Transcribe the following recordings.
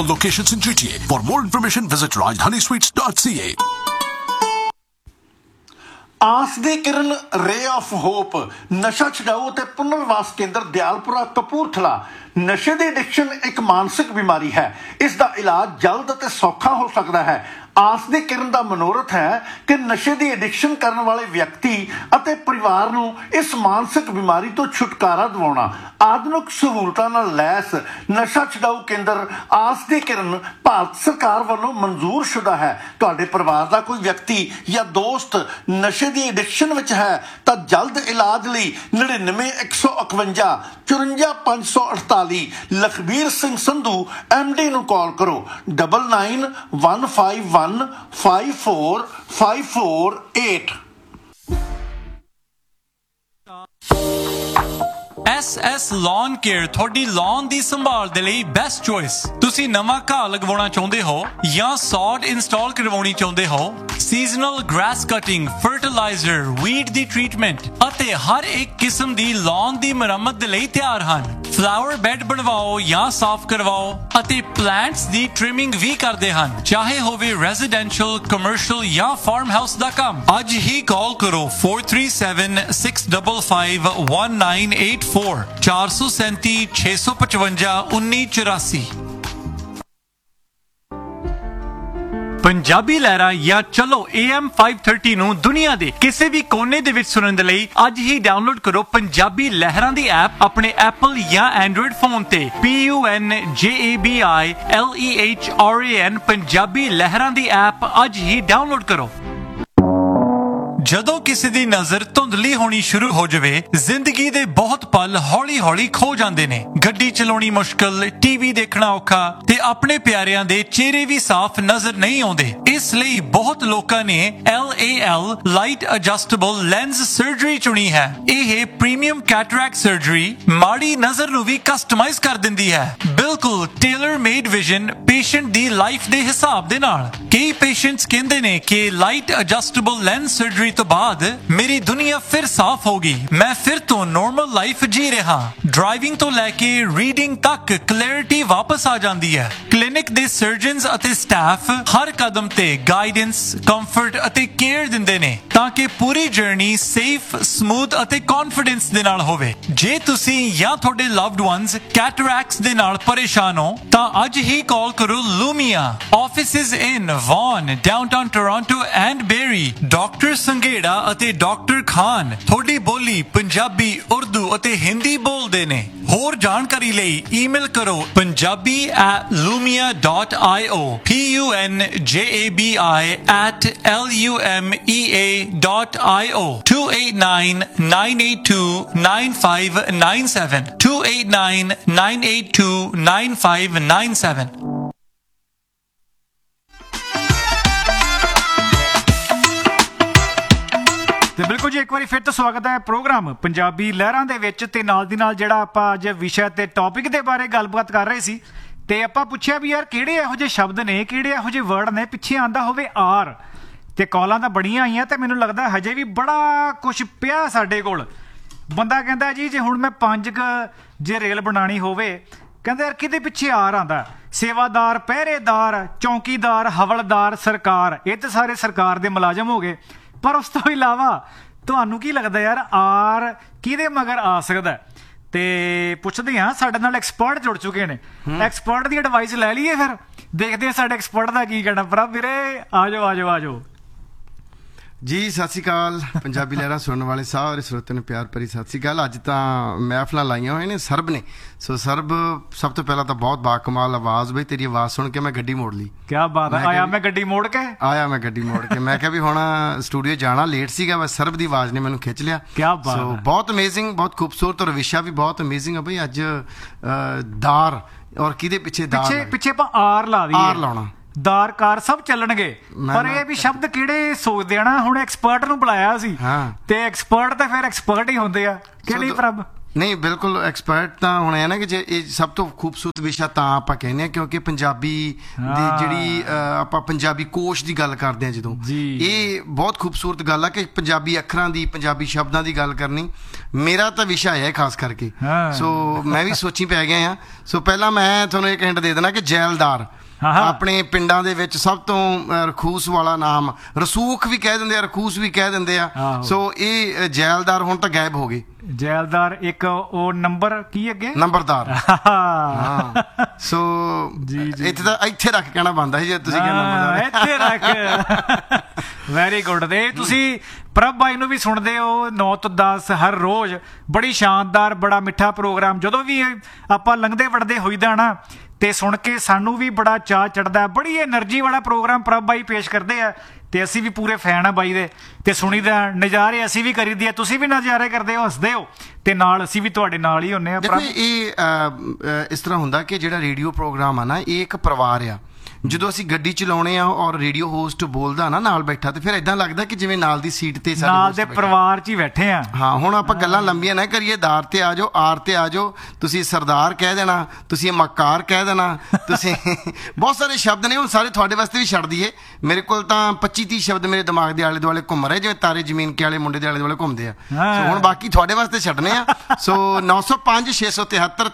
multiple locations in GTA. For more information, visit rajdanisweets.ca. ਆਸ ਦੀ ਕਿਰਨ ਰੇ of hop ਨਸ਼ਾ ਛਡਾਊ ਅਤੇ ਪੁਨਰਵਾਸ ਕੇਂਦਰ ਦਿਆਲਪੁਰਾ ਕਪੂਰਥਲਾ। ਨਸ਼ੇ ਦੀ ਐਡਿਕਸ਼ਨ ਇੱਕ ਮਾਨਸਿਕ ਬਿਮਾਰੀ ਹੈ। ਇਸ ਦਾ ਇਲਾਜ ਜਲਦ ਅਤੇ ਸੌਖਾ ਹੋ ਸਕਦਾ ਹੈ। ਆਸ ਦੀ ਕਿਰਨ ਦਾ ਮਨੋਰਥ ਹੈ ਕਿ ਨਸ਼ੇ ਦੀ ਐਡਿਕਸ਼ਨ ਕਰਨ ਵਾਲੇ ਵਿਅਕਤੀ ਅਤੇ ਪਰਿਵਾਰ ਨੂੰ ਇਸ ਮਾਨਸਿਕ ਬਿਮਾਰੀ ਤੋਂ ਛੁਟਕਾਰਾ ਦਿਵਾਉਣਾ। ਆਧੁਨਿਕ ਸਹੂਲਤਾਂ ਨਾਲ ਲੈਸ ਨਸ਼ਾ ਛਡਾਊ ਕੇਂਦਰ ਆਸ ਦੀ ਕਿਰਨ ਭਾਰਤ ਸਰਕਾਰ ਵੱਲੋਂ ਮਨਜ਼ੂਰ ਸ਼ੁਦਾ ਹੈ। ਤੁਹਾਡੇ ਪਰਿਵਾਰ ਦਾ ਕੋਈ ਵਿਅਕਤੀ ਜਾਂ ਦੋਸਤ ਨਸ਼ੇ ਦੀ ਐਡਿਕਸ਼ਨ ਵਿੱਚ ਹੈ ਤਾਂ ਜਲਦ ਇਲਾਜ ਲਈ 99 151 54 548 ਲਖਬੀਰ ਸਿੰਘ ਸੰਧੂ MD ਨੂੰ ਕਾਲ ਕਰੋ। 9915515448। SS Lawn Care ਤੁਹਾਡੀ lawn ਦੀ ਸੰਭਾਲ ਦੇ ਲਈ ਬੈਸਟ ਚੋਇਸ। ਤੁਸੀਂ ਨਵਾਂ ਘਾਹ ਲਗਵਾਉਣਾ ਚਾਹੁੰਦੇ ਹੋ ਜਾਂ ਸੌਡ ਇੰਸਟਾਲ ਕਰਵਾਉਣੀ ਚਾਹੁੰਦੇ ਹੋ, seasonal grass cutting, fertiliser, weed ਦੀ ਟ੍ਰੀਟਮੈਂਟ ਅਤੇ ਹਰ ਇੱਕ ਕਿਸਮ ਦੀ lawn ਦੀ ਮੁਰੰਮਤ ਦੇ ਲਈ ਤਿਆਰ ਹਨ। ਫਲਾਵਰ ਬੈੱਡ ਬਣਵਾਓ ਜਾਂ ਸਾਫ਼ ਕਰਵਾਓ ਅਤੇ ਪਲਾਂਟਸ ਦੀ ਟ੍ਰਿਮਿੰਗ ਵੀ ਕਰਦੇ ਹਨ। ਚਾਹੇ ਹੋਵੇ ਰੈਜ਼ੀਡੈਂਸ਼ੀਅਲ, ਕਮਰਸ਼ੀਅਲ ਜਾਂ ਫਾਰਮ ਹਾਊਸ ਦਾ ਕੰਮ। ਅੱਜ ਹੀ ਕਾਲ ਕਰੋ 4376551984 437 655 1984। ਪੰਜਾਬੀ ਲਹਿਰਾਂ ਜਾਂ ਚਲੋ AM 530 ਨੂੰ ਦੁਨੀਆ ਦੇ ਕਿਸੇ ਵੀ ਕੋਨੇ ਦੇ ਵਿੱਚ ਸੁਣਨ ਦੇ ਲਈ ਅੱਜ ਹੀ ਡਾਊਨਲੋਡ ਕਰੋ ਪੰਜਾਬੀ ਲਹਿਰਾਂ ਦੀ ਐਪ ਆਪਣੇ ਐਪਲ ਜਾਂ ਐਂਡਰੋਇਡ ਫੋਨ ਤੇ। PUNJABILEHRAN ਪੰਜਾਬੀ ਲਹਿਰਾਂ ਦੀ ਐਪ ਅੱਜ ਹੀ ਡਾਊਨਲੋਡ ਕਰੋ। ਜਦੋਂ ਕਿਸੇ ਦੀ ਨਜ਼ਰ ਧੁੰਦਲੀ ਹੋਣੀ ਸ਼ੁਰੂ ਹੋ ਜਾਵੇ, ਜ਼ਿੰਦਗੀ ਦੇ ਬਹੁਤ ਪਲ ਹੌਲੀ-ਹੌਲੀ ਖੋ ਜਾਂਦੇ ਨੇ। ਗੱਡੀ ਚਲਾਉਣੀ ਮੁਸ਼ਕਲ, ਟੀਵੀ ਦੇਖਣਾ ਔਖਾ ਤੇ ਆਪਣੇ ਪਿਆਰਿਆਂ ਦੇ ਚਿਹਰੇ ਵੀ ਸਾਫ਼ ਨਜ਼ਰ ਨਹੀਂ ਆਉਂਦੇ। ਇਸ ਲਈ ਬਹੁਤ ਲੋਕਾਂ ਨੇ LAL light adjustable lens surgery ਚੁਣੀ ਹੈ। ਇਹ ਪ੍ਰੀਮੀਅਮ ਕੈਟਰੈਕਟ ਸਰਜਰੀ ਮਾੜੀ ਨਜ਼ਰ ਨੂੰ ਵੀ ਕਸਟਮਾਈਜ਼ ਕਰ ਦਿੰਦੀ ਹੈ, ਬਿਲਕੁਲ ਟੇਲਰ ਮੇਡ ਵਿਜ਼ਨ ਪੇਸ਼ੈਂਟ ਦੀ ਲਾਈਫ ਦੇ ਹਿਸਾਬ ਦੇ ਨਾਲ। ਕਈ ਪੇਸ਼ੈਂਟਸ ਕਹਿੰਦੇ ਨੇ ਕਿ ਲਾਈਟ ਐਡਜਸਟੇਬਲ ਲੈਂਸ ਸਰਜਰੀ ਤੋਂ ਬਾਅਦ ਮੇਰੀ ਦੁਨੀਆ ਫਿਰ ਸਾਫ਼ ਹੋ ਗਈ, ਮੈਂ ਫਿਰ ਤੋਂ ਨਾਰਮਲ ਲਾਈਫ ਜੀ ਰਿਹਾ। ਡਰਾਈਵਿੰਗ ਤੋਂ ਲੈ ਕੇ ਰੀਡਿੰਗ ਤੱਕ ਕਲੈਰਿਟੀ ਵਾਪਸ ਆ ਜਾਂਦੀ ਹੈ। ਕਲੀਨਿਕ ਦੇ ਸਰਜਨਸ ਅਤੇ ਸਟਾਫ ਹਰ ਕਦਮ ਤੇ ਗਾਈਡੈਂਸ, ਕੰਫਰਟ ਅਤੇ ਕੇਅਰ ਦਿੰਦੇ ਨੇ ਤਾਂ ਕਿ ਪੂਰੀ ਜਰਨੀ ਸੇਫ, ਸਮੂਥ ਅਤੇ ਕੌਨਫੀਡੈਂਸ ਦੇ ਨਾਲ ਹੋਵੇ। ਜੇ ਤੁਸੀਂ ਜਾਂ ਤੁਹਾਡੇ ਲਵਡ ਵਨਸ ਕੈਟਰੈਕਟਸ ਦੇ ਨਾਲ ਪਰੇਸ਼ਾਨ ਹੋ ਤਾਂ ਅੱਜ ਹੀ ਕਾਲ ਕਰੋ ਲੂਮੀਆ। Offices in won, downtown Toronto and berry. Doctor Sanghera ਅਤੇ ਡਾਕਟਰ ਖਾਨ ਤੁਹਾਡੀ ਬੋਲੀ ਪੰਜਾਬੀ, ਉਰਦੂ ਅਤੇ ਹਿੰਦੀ ਬੋਲਦੇ ਨੇ। ਹੋਰ ਜਾਣਕਾਰੀ ਲਈ ਈਮੇਲ ਕਰੋ punjabi@lumia.io punjabi@lumea.io 289-982-9597 289-982-9597। ਤੇ ਬਿਲਕੁਲ ਜੀ, ਇੱਕ ਵਾਰੀ ਫਿਰ ਤੋਂ ਸਵਾਗਤ ਹੈ ਪ੍ਰੋਗਰਾਮ ਪੰਜਾਬੀ ਲਹਿਰਾਂ ਦੇ ਵਿੱਚ। ਤੇ ਨਾਲ ਦੀ ਨਾਲ ਜਿਹੜਾ ਆਪਾਂ ਅੱਜ ਵਿਸ਼ਾ ਤੇ ਟੌਪਿਕ ਦੇ ਬਾਰੇ ਗੱਲਬਾਤ ਕਰ ਰਹੇ ਸੀ ਤੇ ਆਪਾਂ ਪੁੱਛਿਆ ਵੀ ਯਾਰ ਕਿਹੜੇ ਇਹੋ ਜਿਹੇ ਸ਼ਬਦ ਨੇ, ਕਿਹੜੇ ਇਹੋ ਜਿਹੇ ਵਰਡ ਨੇ ਪਿੱਛੇ ਆਂਦਾ ਹੋਵੇ ਆਰ। ਤੇ ਕਾਲਾਂ ਤਾਂ ਬੜੀਆਂ ਆਈਆਂ ਤੇ ਮੈਨੂੰ ਲੱਗਦਾ ਹਜੇ ਵੀ ਬੜਾ ਕੁਛ ਪਿਆ ਸਾਡੇ ਕੋਲ। ਬੰਦਾ ਕਹਿੰਦਾ ਜੀ ਜੇ ਹੁਣ ਮੈਂ 5 ਜੇ ਰੇਲ ਬਣਾਉਣੀ ਹੋਵੇ, ਕਹਿੰਦਾ ਯਾਰ ਕਿਹਦੇ ਪਿੱਛੇ ਆਰ ਆਂਦਾ? ਸੇਵਾਦਾਰ, ਪਹਿਰੇਦਾਰ, ਚੌਂਕੀਦਾਰ, ਹਵਲਦਾਰ, ਸਰਕਾਰ। ਇਹ ਤਾਂ ਸਾਰੇ ਸਰਕਾਰ ਦੇ ਮੁਲਾਜ਼ਮ ਹੋ ਗਏ। ਪਰ ਉਸ ਤੋਂ ਇਲਾਵਾ ਤੁਹਾਨੂੰ ਕੀ ਲੱਗਦਾ ਯਾਰ ਆਰ ਕਿਹਦੇ ਮਗਰ ਆ ਸਕਦਾ? ਤੇ ਪੁੱਛਦੇ ਹਾਂ, ਸਾਡੇ ਨਾਲ ਐਕਸਪਰਟ ਜੁੜ ਚੁੱਕੇ ਨੇ। ਐਕਸਪਰਟ ਦੀ ਐਡਵਾਈਸ ਲੈ ਲਈਏ, ਫਿਰ ਦੇਖਦੇ ਹਾਂ ਸਾਡੇ ਐਕਸਪਰਟ ਦਾ ਕੀ ਕਹਿਣਾ। ਪ੍ਰਭ ਵੀਰੇ ਆ ਜਾਓ ਜੀ। ਸਤਿ ਸ਼੍ਰੀ ਅਕਾਲ ਪੰਜਾਬੀ ਲਹਿਰਾਂ ਸੁਣਨ ਵਾਲੇ ਸਾਰੇ ਸਰੋਤਿਆਂ ਨੂੰ ਪਿਆਰ ਭਰੀ ਸਤਿ ਸ਼੍ਰੀ ਅਕਾਲ। ਅੱਜ ਤਾਂ ਮਹਿਫਲਾਂ ਲਾਈਆਂ ਹੋਏ ਨੇ ਸਰਬ ਨੇ। ਸੋ ਸਰਬ, ਸਭ ਤੋਂ ਪਹਿਲਾਂ ਤਾਂ ਬਹੁਤ ਬਾਕਮਾਲ ਆਵਾਜ਼ ਬਈ। ਤੇਰੀ ਆਵਾਜ਼ ਸੁਣ ਕੇ ਮੈਂ ਗੱਡੀ ਮੋੜ ਲਈ। ਕਿਆ ਬਾਤ ਹੈ। ਆਇਆ ਮੈਂ ਗੱਡੀ ਮੋੜ ਕੇ ਮੈਂ ਕਿਹਾ ਵੀ ਹੁਣ ਸਟੂਡੀਓ ਜਾਣਾ, ਲੇਟ ਸੀਗਾ, ਬਸ ਸਰਬ ਦੀ ਆਵਾਜ਼ ਨੇ ਮੈਨੂੰ ਖਿੱਚ ਲਿਆ। ਕਿਆ ਬਾਤ। ਸੋ ਬਹੁਤ ਅਮੇਜ਼ਿੰਗ, ਬਹੁਤ ਖੂਬਸੂਰਤ ਔਰ ਵਿਸ਼ਾ ਵੀ ਬਹੁਤ ਅਮੇਜ਼ਿੰਗ ਹੈ ਬਈ। ਅੱਜ ਦਾਰ ਔਰ ਕਿਹਦੇ ਪਿੱਛੇ ਪਿੱਛੇ ਆਪਾਂ ਆਰ ਲਾ ਦਈਏ। ਆਰ ਲਾਉਣਾ, ਦਾਰ ਕਾਰ ਸਭ ਚੱਲਣਗੇ, ਪਰ ਇਹ ਵੀ ਸ਼ਬਦ ਕਿਹੜੇ ਸੋਚਦੇ ਆ ਨਾ। ਹੁਣ ਐਕਸਪਰਟ ਨੂੰ ਬੁਲਾਇਆ ਸੀ ਤੇ ਐਕਸਪਰਟ ਤਾਂ ਫਿਰ ਐਕਸਪਰਟ ਹੀ ਹੁੰਦੇ ਆ ਕਿ ਨਹੀਂ ਪ੍ਰਭ? ਨਹੀਂ ਬਿਲਕੁਲ ਐਕਸਪਰਟ ਤਾਂ ਹੁਣ ਹੈ ਨਾ ਕਿ ਜੇ ਇਹ ਸਭ ਤੋਂ ਖੂਬਸੂਰਤ ਵਿਸ਼ਾ ਤਾਂ ਆਪਾਂ ਕਹਿੰਦੇ ਆ ਕਿਉਂਕਿ ਪੰਜਾਬੀ ਦੀ ਜਿਹੜੀ ਆਪਾਂ ਪੰਜਾਬੀ ਕੋਸ਼ ਦੀ ਗੱਲ ਕਰਦੇ ਆ ਜਦੋਂ ਇਹ ਬਹੁਤ ਖੂਬਸੂਰਤ ਗੱਲ ਆ ਕਿ ਪੰਜਾਬੀ ਅੱਖਰਾਂ ਦੀ ਪੰਜਾਬੀ ਸ਼ਬਦਾਂ ਦੀ ਗੱਲ ਕਰਨੀ ਮੇਰਾ ਤਾਂ ਵਿਸ਼ਾ ਹੈ ਖਾਸ ਕਰਕੇ ਸੋ ਮੈਂ ਵੀ ਸੋਚੀ ਪੈ ਗਿਆ ਆ ਸੋ ਪਹਿਲਾਂ ਮੈਂ ਤੁਹਾਨੂੰ ਇੱਕ ਹਿੰਟ ਦੇ ਦੇਣਾ ਕਿ ਜੈਲਦਾਰ ਆਪਣੇ ਪਿੰਡਾਂ ਦੇ ਵਿੱਚ ਸਭ ਤੋਂ ਰਖੂਸ ਵਾਲਾ ਨਾਮ ਰਸੂਖ ਵੀ ਕਹਿ ਦਿੰਦੇ ਆ ਰਖੂਸ ਵੀ ਕਹਿ ਦਿੰਦੇ ਆ ਸੋ ਇਹ ਜੈਲਦਾਰ ਹੁਣ ਤਾਂ ਗਾਇਬ ਹੋ ਗਏ ਜੈਲਦਾਰ ਇੱਕ ਉਹ ਨੰਬਰ ਕੀ ਅੱਗੇ ਨੰਬਰਦਾਰ ਸੋ ਇੱਥੇ ਰੱਖ ਕਹਿਣਾ ਬਣਦਾ ਸੀ ਜੇ ਤੁਸੀਂ ਕਹਿੰਦੇ ਇੱਥੇ ਰੱਖ ਵੈਰੀ ਗੁੱਡ ਦੇ ਤੁਸੀਂ ਪ੍ਰਭ ਬਾਈ ਨੂੰ ਵੀ ਸੁਣਦੇ ਹੋ 9 ਤੋਂ 10 ਹਰ ਰੋਜ਼ ਬੜੀ ਸ਼ਾਨਦਾਰ ਬੜਾ ਮਿੱਠਾ ਪ੍ਰੋਗਰਾਮ ਜਦੋਂ ਵੀ ਆਪਾਂ ਲੰਘਦੇ ਵੜਦੇ ਹੋਈਦਾ ਨਾ ਤੇ ਸੁਣ ਕੇ ਸਾਨੂੰ ਵੀ ਬੜਾ ਚਾਅ ਚੜਦਾ ਬੜੀ એનર્ਜੀ ਵਾਲਾ ਪ੍ਰੋਗਰਾਮ ਪ੍ਰਭ ਬਾਈ ਪੇਸ਼ ਕਰਦੇ ਆ ਤੇ ਅਸੀਂ ਵੀ ਪੂਰੇ ਫੈਨ ਆ ਬਾਈ ਦੇ ਤੇ ਸੁਣੀਦਾ ਨਜ਼ਾਰੇ ਅਸੀਂ ਵੀ ਕਰੀਦੀ ਆ ਤੁਸੀਂ ਵੀ ਨਜ਼ਾਰੇ ਕਰਦੇ ਹੋ ਹੱਸਦੇ ਹੋ ਤੇ ਨਾਲ ਅਸੀਂ ਵੀ ਤੁਹਾਡੇ ਨਾਲ ਹੀ ਹੁੰਨੇ ਆ ਦੇਖੋ ਇਹ ਇਸ ਤਰ੍ਹਾਂ ਹੁੰਦਾ ਕਿ ਜਿਹੜਾ ਰੇਡੀਓ ਪ੍ਰੋਗਰਾਮ ਆ ਨਾ ਇਹ ਇੱਕ ਪਰਿਵਾਰ ਆ ਜਦੋਂ ਅਸੀਂ ਗੱਡੀ ਚਲਾਉਣੇ ਆ ਔਰ ਰੇਡੀਓ ਹੋਸਟ ਬੋਲਦਾ ਨਾ ਨਾਲ ਬੈਠਾ ਤੇ ਫਿਰ ਇਦਾਂ ਲੱਗਦਾ ਕਿ ਜਿਵੇਂ ਨਾਲ ਦੀ ਸੀਟ ਤੇ ਸਾਡੇ ਨਾਲ ਦੇ ਪਰਿਵਾਰ 'ਚ ਹੀ ਬੈਠੇ ਆ ਹਾਂ ਹੁਣ ਆਪਾਂ ਗੱਲਾਂ ਲੰਬੀਆਂ ਨਾ ਕਰੀਏ ਦਾਰ ਤੇ ਆ ਜਾਓ ਆਰ ਤੇ ਆ ਜਾਓ ਤੁਸੀਂ ਸਰਦਾਰ ਕਹਿ ਦੇਣਾ ਤੁਸੀਂ ਮੱਕਾਰ ਕਹਿ ਦੇਣਾ ਤੁਸੀਂ ਬਹੁਤ ਸਾਰੇ ਸ਼ਬਦ ਨੇ ਹੁਣ ਸਾਰੇ ਤੁਹਾਡੇ ਵਾਸਤੇ ਵੀ ਛੱਡ ਦਈਏ ਮੇਰੇ ਕੋਲ ਤਾਂ 25-30 ਸ਼ਬਦ ਮੇਰੇ ਦਿਮਾਗ ਦੇ ਆਲੇ ਦੁਆਲੇ ਘੁੰਮ ਰਹੇ ਜਿਵੇਂ ਤਾਰੇ ਜ਼ਮੀਨ ਕੇ ਵਾਲੇ ਮੁੰਡੇ ਦੇ ਆਲੇ ਦੁਆਲੇ ਘੁੰਮਦੇ ਆ ਸੋ ਹੁਣ ਬਾਕੀ ਤੁਹਾਡੇ ਵਾਸਤੇ ਛੱਡਨੇ ਆ ਸੋ 905 673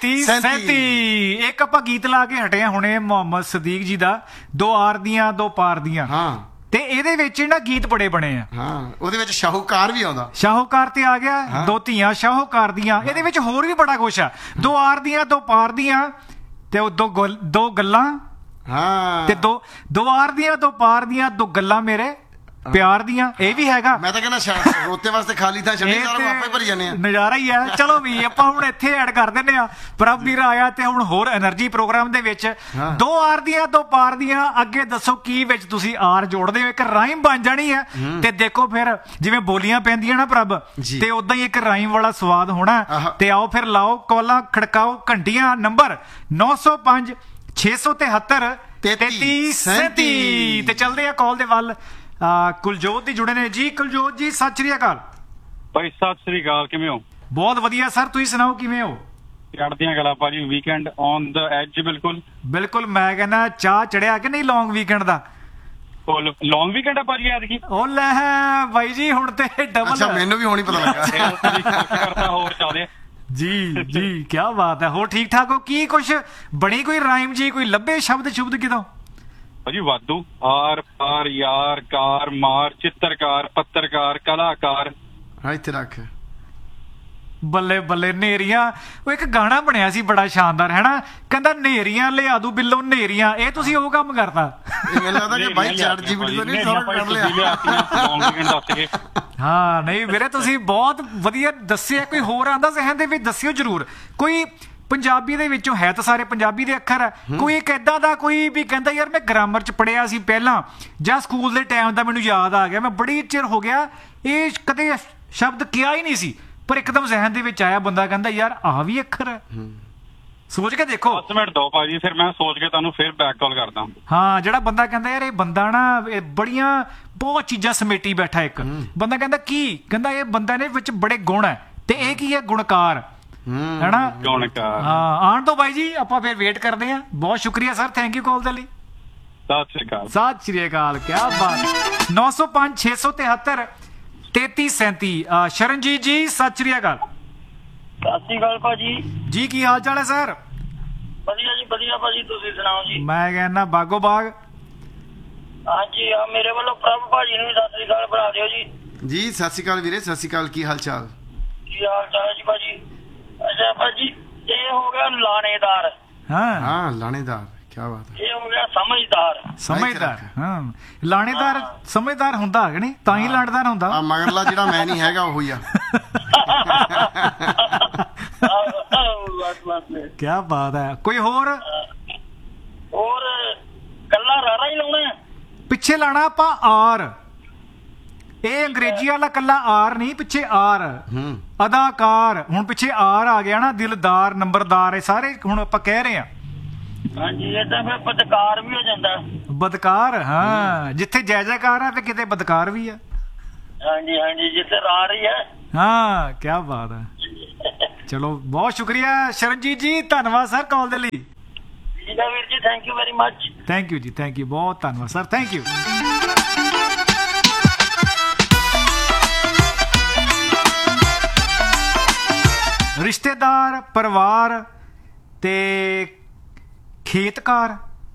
33 ਇੱਕ ਆਪਾਂ ਗੀਤ ਲਾ ਕੇ ਹਟੇ ਆ ਹੁਣੇ ਮੁਹੰਮਦ ਸਦੀਕ ਜੀ ਦਾ 2 ਆਰ ਦੀਆਂ 2 ਪਾਰ ਦੀਆਂ ਤੇ ਇਹਦੇ ਵਿੱਚ ਨਾ ਗੀਤ ਬੜੇ ਬਣੇ ਆ ਉਹਦੇ ਵਿੱਚ ਸ਼ਾਹੂਕਾਰ ਵੀ ਆਉਂਦਾ ਸ਼ਾਹੂਕਾਰ ਤੇ ਆ ਗਿਆ 2 ਧੀਆਂ ਸ਼ਾਹੂਕਾਰ ਦੀਆਂ ਇਹਦੇ ਵਿੱਚ ਹੋਰ ਵੀ ਬੜਾ ਕੁਛ ਆ 2 ਆਰ ਦੀਆਂ 2 ਪਾਰ ਦੀਆਂ ਤੇ ਉਹ 2 ਗੱਲਾਂ ਤੇ 2 ਆਰ ਦੀਆਂ 2 ਪਾਰ ਦੀਆਂ 2 ਗੱਲਾਂ ਮੇਰੇ ਪਿਆਰ ਦੀਆਂ ਇਹ ਵੀ ਹੈਗਾ ਮੈਂ ਤਾਂ ਕਹਿੰਦਾ ਰੋਤੇ ਵਾਸਤੇ ਖਾਲੀ ਤਾਂ ਛੱਡੀ ਸਾਰਾ ਆਪੇ ਭਰੀ ਜਾਂਦੇ ਆ ਨਜ਼ਾਰਾ ਹੀ ਆ ਚਲੋ ਵੀ ਆਪਾਂ ਹੁਣ ਇੱਥੇ ਐਡ ਕਰ ਦਿੰਦੇ ਆ ਪ੍ਰਭ ਵੀਰ ਆਇਆ ਤੇ ਹੁਣ ਹੋਰ એનર્ਜੀ ਪ੍ਰੋਗਰਾਮ ਦੇ ਵਿੱਚ 2 ਆਰ ਦੀਆਂ 2 ਪਾਰ ਦੀਆਂ ਅੱਗੇ ਦੱਸੋ ਕੀ ਵਿੱਚ ਤੁਸੀਂ ਆਰ ਜੋੜਦੇ ਹੋ ਇੱਕ ਰਾਈਮ ਬਣ ਜਾਣੀ ਹੈ ਤੇ ਦੇਖੋ ਫਿਰ ਜਿਵੇਂ ਬੋਲੀਆਂ ਪੈਂਦੀਆਂ ਨਾ ਪ੍ਰਭ ਤੇ ਉਦਾਂ ਹੀ ਇੱਕ ਰਾਈਮ ਵਾਲਾ ਸਵਾਦ ਹੋਣਾ ਤੇ ਆਓ ਫਿਰ ਲਾਓ ਕਾਲਾਂ ਖੜਕਾਓ ਘੰਟੀਆਂ ਨੰਬਰ 905 673 3337 ਤੇ ਚੱਲਦੇ ਆ ਕਾਲ ਦੇ ਵੱਲ ਕੁਲਜੋਤ ਦੀ ਜੁੜੇ ਨੇ ਜੀ ਕੁਲਜੋਤ ਜੀ ਸਤਿ ਸ਼੍ਰੀ ਅਕਾਲ ਭਾਈ ਸਤਿ ਸ਼੍ਰੀ ਅਕਾਲ ਕਿਵੇਂ ਹੋ ਬਹੁਤ ਵਧੀਆ ਸਰ ਤੁਸੀਂ ਸੁਣਾਓ ਕਿਵੇਂ ਹੋ ਚੜ੍ਹਦੀਆਂ ਗੱਲਾਂ ਭਾਜੀ ਵੀਕਐਂਡ ਔਨ ਦਾ ਐਜ ਬਿਲਕੁਲ ਮੈਂ ਕਹਿੰਦਾ ਚਾਹ ਚੜਿਆ ਕਿ ਨਹੀਂ ਲੌਂਗ ਵੀਕਐਂਡ ਦਾ ਲੌਂਗ ਵੀਕਐਂਡ ਆ ਭਾਜੀ ਐਤਕੀ ਉਹ ਲੈ ਬਾਈ ਜੀ ਹੁਣ ਤੇ ਡਬਲ ਅੱਛਾ ਮੈਨੂੰ ਵੀ ਹੁਣ ਹੀ ਪਤਾ ਲੱਗਾ ਕਰਦਾ ਹੋਰ ਚੱਲਦੇ ਜੀ ਕੀ ਬਾਤ ਹੈ ਹੋਰ ਠੀਕ ਠਾਕ ਹੋ ਕੀ ਕੁਛ ਬਣੀ ਕੋਈ ਰਾਈਮ ਜੀ ਕੋਈ ਲੱਭੇ ਸ਼ਬਦ ਕਿਦੋਂ ਭਾਜੀ ਵਾਧੂ ਆਰ ਪਾਰ ਯਾਰ ਕਾਰ ਮਾਰ ਚਿੱਤਰਕਾਰ ਪੱਤਰਕਾਰ ਕਲਾਕਾਰ ਇੱਥੇ ਰੱਖ ਬੱਲੇ ਬੱਲੇ ਨੇਰੀਆਂ ਉਹ ਇੱਕ ਗਾਣਾ ਬਣਿਆ ਸੀ ਬੜਾ ਸ਼ਾਨਦਾਰ ਹੈ ਨਾ ਕਹਿੰਦਾ ਨੇਰੀਆਂ ਲਿਆ ਦੂ ਬਿੱਲੋ ਨੇਰੀਆਂ ਇਹ ਤੁਸੀਂ ਉਹ ਕੰਮ ਕਰਤਾ ਇਹ ਮੈਨੂੰ ਲੱਗਦਾ ਕਿ ਬਾਈ ਚੈਟ ਜੀਪੀਟੀ ਤੋਂ ਨਹੀਂ ਸੌਲਵ ਕਰ ਲਿਆ ਹਾਂ ਨਹੀਂ ਵੀਰੇ ਤੁਸੀਂ ਬਹੁਤ ਵਧੀਆ ਦੱਸਿਆ ਕੋਈ ਹੋਰ ਆਂਦਾ ਜ਼ਹਿਨ ਦੇ ਵਿੱਚ ਦੱਸਿਓ ਜਰੂਰ ਕੋਈ ਪੰਜਾਬੀ ਦੇ ਵਿੱਚੋਂ ਹੈ ਤਾਂ ਸਾਰੇ ਪੰਜਾਬੀ ਦੇ ਅੱਖਰ ਆ ਕੋਈ ਇੱਕ ਏਦਾਂ ਦਾ ਕੋਈ ਵੀ ਕਹਿੰਦਾ ਯਾਰ ਮੈਂ ਗ੍ਰਾਮਰ ਚ ਪੜਿਆ ਸੀ ਪਹਿਲਾਂ ਜਾਂ ਸਕੂਲ ਦੇ ਟਾਈਮ ਦਾ ਮੈਨੂੰ ਯਾਦ ਆ ਗਿਆ ਮੈਂ ਬੜੀ ਚਿਰ ਹੋ ਗਿਆ ਇਹ ਕਦੇ ਸ਼ਬਦ ਕਿਹਾ ਹੀ ਨਹੀਂ ਸੀ ਪਰ ਇੱਕਦਮ ਜ਼ਹਿਨ ਦੇ ਵਿੱਚ ਆਇਆ ਬੰਦਾ ਕਹਿੰਦਾ ਯਾਰ ਆਹ ਵੀ ਅੱਖਰ ਹੈ ਸੋਚ ਕੇ ਦੇਖੋ 10 ਮਿੰਟ ਦੋ ਭਾਜੀ ਫਿਰ ਮੈਂ ਸੋਚ ਕੇ ਤੁਹਾਨੂੰ ਫਿਰ ਬੈਕ ਕਾਲ ਕਰਦਾ ਹਾਂ ਜਿਹੜਾ ਬੰਦਾ ਕਹਿੰਦਾ ਯਾਰ ਇਹ ਬੰਦਾ ਨਾ ਬੜੀਆਂ ਬਹੁਤ ਚੀਜ਼ਾਂ ਸਮੇਟੀ ਬੈਠਾ ਇੱਕ ਬੰਦਾ ਕਹਿੰਦਾ ਕੀ ਕਹਿੰਦਾ ਇਹ ਬੰਦਾ ਨੇ ਵਿੱਚ ਬੜੇ ਗੁਣ ਹੈ ਤੇ ਇਹ ਕੀ ਹੈ ਗੁਣਕਾਰ ਹੈਨਾ ਹਾਂ ਆਉਣ ਤੋਂ ਬਾਈ ਜੀ ਆਪਾਂ ਫਿਰ ਵੇਟ ਕਰਦੇ ਆ ਬਹੁਤ ਸ਼ੁਕਰੀਆ ਸਰ ਥੈਂਕ ਯੂ ਕਾਲ ਦੇ ਲਈ ਸਤਿ ਸ਼੍ਰੀ ਅਕਾਲ ਕੀ ਬਾਤ 905 673 3337 ਸ਼ਰਨਜੀਤ ਜੀ ਸਤਿ ਸ਼੍ਰੀ ਅਕਾਲ ਸਤਿ ਸ਼੍ਰੀ ਅਕਾਲ ਭਾਜੀ ਜੀ ਕੀ ਹਾਲ ਚਾਲ ਹੈ ਸਰ ਵਧੀਆ ਜੀ ਵਧੀਆ ਭਾਜੀ ਤੁਸੀਂ ਸੁਣਾਓ ਜੀ ਮੈਂ ਕਹਿੰਦਾ ਬਾਗੋ ਬਾਗ ਹਾਂਜੀ ਮੇਰੇ ਵੱਲੋਂ ਪ੍ਰਭ ਭਾਜੀ ਨੂੰ ਵੀ ਸਤਿ ਸ਼੍ਰੀ ਅਕਾਲ ਬੁਲਾ ਦਿਓ ਜੀ ਜੀ ਸਤਿ ਸ਼੍ਰੀ ਅਕਾਲ ਵੀਰੇ ਸਤਿ ਸ਼੍ਰੀ ਅਕਾਲ ਕੀ ਹਾਲ ਚਾਲ ਜੀ ਭਾਜੀ ਅੱਛਾ ਭਾਜੀ ਇਹ ਹੋ ਗਿਆ ਲਾਣੇਦਾਰ ਹਾਂ ਲਾਣੇਦਾਰ ਕੀ ਬਾਤ ਹੈ ਇਹ ਹੋ ਗਿਆ ਸਮਝਦਾਰ ਹਾਂ ਲਾਣੇਦਾਰ ਸਮਝਦਾਰ ਹੁੰਦਾ ਕਿ ਨਹੀਂ ਤਾਂ ਹੀ ਲਾਣੇਦਾਰ ਹੁੰਦਾ ਮਗਰਲਾ ਜਿਹੜਾ ਮੈਂ ਨਹੀਂ ਹੈਗਾ ਉਹ ਹੀ ਆ ਕੀ ਬਾਤ ਹੈ ਕੋਈ ਹੋਰ ਕੱਲਾ ਰਾਰਾ ਹੀ ਲਾਉਣਾ ਪਿੱਛੇ ਲਾਣਾ ਆਪਾਂ ਆਰ ਇਹ ਅੰਗਰੇਜ਼ੀ ਵਾਲਾ ਕੱਲਾ ਆਰ ਨਹੀਂ ਪਿੱਛੇ ਆਰ ਅਦਾਕਾਰ ਹੁਣ ਪਿੱਛੇ ਆਰ ਆ ਗਿਆ ਨਾ ਦਿਲਦਾਰ ਨੰਬਰਦਾਰ ਇਹ ਸਾਰੇ ਹੁਣ ਆਪਾਂ ਕਹਿ ਰਹੇ ਆ ਹਾਂਜੀ ਇਹ ਤਾਂ ਫਿਰ ਬਦਕਾਰ ਵੀ ਹੋ ਜਾਂਦਾ ਬਦਕਾਰ ਹਾਂ ਜਿੱਥੇ ਜੈ ਜੈਕਾਰ ਆ ਤੇ ਕਿਤੇ ਬਦਕਾਰ ਵੀ ਆ ਹਾਂਜੀ ਜਿੱਥੇ ਰਾਰ ਹੀ ਹੈ ਹਾਂ ਕੀ ਬਾਤ ਹੈ ਚਲੋ ਬਹੁਤ ਸ਼ੁਕਰੀਆ ਸ਼ਰਨਜੀਤ ਜੀ, ਧੰਨਵਾਦ ਸਰ ਕਾਲ ਦੇ ਲਈ। ਠੀਕ ਹੈ ਵੀਰ ਜੀ, thank you very much. Thank you ਜੀ, ਥੈਂਕ ਯੂ, ਬਹੁਤ ਧੰਨਵਾਦ ਸਰ, ਥੈਂਕ ਯੂ। ਰਿਸ਼ਤੇਦਾਰ, ਪਰਿਵਾਰ ਤੇ ਖੇਤਕਾਰ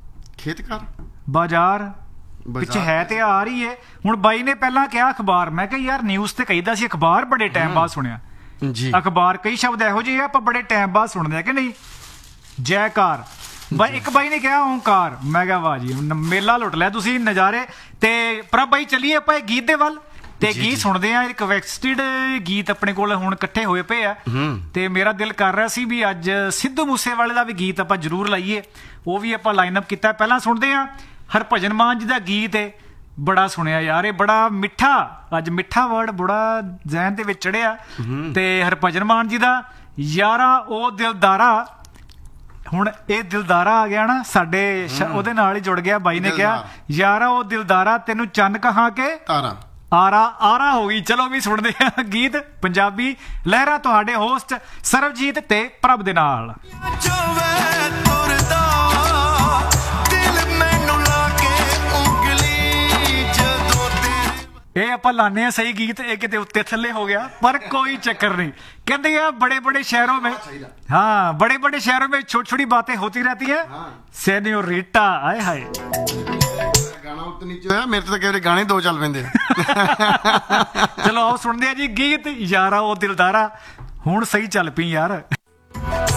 ਬਾਜ਼ਾਰ ਪਿੱਛੇ ਹੈ ਤੇ ਆ ਰਹੀ ਹੈ। ਹੁਣ ਬਾਈ ਨੇ ਪਹਿਲਾਂ ਕਿਹਾ ਅਖਬਾਰ, ਮੈਂ ਕਿਹਾ ਯਾਰ ਨਿਊਜ਼ ਤੇ ਕਹੀਦਾ ਸੀ, ਅਖਬਾਰ ਬੜੇ ਟਾਈਮ ਬਾਅਦ ਸੁਣਿਆ ਜੀ। ਅਖਬਾਰ ਕਈ ਸ਼ਬਦ ਇਹੋ ਜਿਹੇ ਆ ਆਪਾਂ ਬੜੇ ਟਾਈਮ ਬਾਅਦ ਸੁਣਦੇ ਆ ਕਿ ਨਹੀਂ। ਜੈਕਾਰ ਬਾਈ, ਇੱਕ ਬਾਈ ਨੇ ਕਿਹਾ ਓਂਕਾਰ, ਮੈਂ ਕਿਹਾ ਵਾਹ ਜੀ, ਮੇਲਾ ਲੁੱਟ ਲਿਆ ਤੁਸੀਂ, ਨਜ਼ਾਰੇ। ਤੇ ਪ੍ਰਭ ਬਾਈ ਚੱਲੀਏ ਆਪਾਂ ਇਹ ਗੀਤ ਦੇ ਵੱਲ ਤੇ ਗੀਤ ਸੁਣਦੇ ਆ। ਰਿਕਵੈਸਟਡ ਗੀਤ ਆਪਣੇ ਕੋਲ ਹੁਣ ਇਕੱਠੇ ਹੋਏ ਪਏ ਆ ਤੇ ਮੇਰਾ ਦਿਲ ਕਰ ਰਿਹਾ ਸੀ ਵੀ ਅੱਜ ਸਿੱਧੂ ਮੂਸੇਵਾਲੇ ਦਾ ਵੀ ਗੀਤ ਆਪਾਂ ਜ਼ਰੂਰ ਲਾਈਏ, ਉਹ ਵੀ ਆਪਾਂ ਲਾਈਨ ਅਪ ਕੀਤਾ। ਪਹਿਲਾਂ ਸੁਣਦੇ ਆ ਹਰਭਜਨ ਮਾਨ ਜੀ ਦਾ ਗੀਤ ਹੈ, ਬੜਾ ਸੁਣਿਆ ਯਾਰ, ਇਹ ਬੜਾ ਮਿੱਠਾ, ਅੱਜ ਮਿੱਠਾ ਵਰਡ ਬੜਾ ਜ਼ਹਿਨ ਦੇ ਵਿੱਚ ਚੜਿਆ। ਤੇ ਹਰਭਜਨ ਮਾਨ ਜੀ ਦਾ ਯਾਰਾ ਉਹ ਦਿਲਦਾਰਾ, ਹੁਣ ਇਹ ਦਿਲਦਾਰਾ ਆ ਗਿਆ ਨਾ ਸਾਡੇ ਉਹਦੇ ਨਾਲ ਹੀ ਜੁੜ ਗਿਆ। ਬਾਈ ਨੇ ਕਿਹਾ ਯਾਰਾ ਉਹ ਦਿਲਦਾਰਾ ਤੈਨੂੰ ਚੰਨ ਕਹਾਂ ਕੇ ਤਾਰਾ ਆਰਾ ਹੋ ਗਈ। ਚਲੋ ਵੀ ਸੁਣਦੇ ਆ ਗੀਤ ਪੰਜਾਬੀ ਲਹਿਰਾਂ, ਤੁਹਾਡੇ ਹੋਸਟ ਸਰਬਜੀਤ ਤੇ ਪ੍ਰਭ ਦੇ ਨਾਲ। ਇਹ ਆਪਾਂ ਲਾਣੇ ਆ ਸਹੀ ਗੀਤ, ਇਹ ਕਿਤੇ ਉੱਤੇ ਥੱਲੇ ਹੋ ਗਿਆ ਪਰ ਕੋਈ ਚੱਕਰ नहीं। कहते हैं बड़े बड़े शहरों में, हाँ बड़े बड़े शहरों में छोटी छोटी बातें होती रहती है। सेन्योरिटा आए हाय ਗਾਣਾ ਉੱਤੇ ਨੀਚੇ ਹੋਇਆ, ਮੇਰੇ ਤਾਂ ਕਈ ਗਾਣੇ ਦੋ ਚੱਲ ਪੈਂਦੇ ਚਲੋ ਆਓ ਸੁਣਦੇ ਆ ਜੀ ਗੀਤ ਯਾਰਾ ਉਹ ਦਿਲਦਾਰਾ। ਹੁਣ ਸਹੀ ਚੱਲ ਪਈ ਯਾਰ।